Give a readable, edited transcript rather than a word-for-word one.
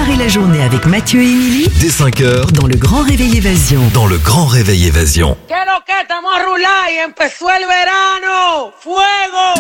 Démarrez la journée avec Mathieu et Émilie Dès 5h, dans le Grand Réveil Évasion. dans le Grand Réveil Évasion. ¿Qué lo que estamos a rular y empezó el verano? ¡Fuego!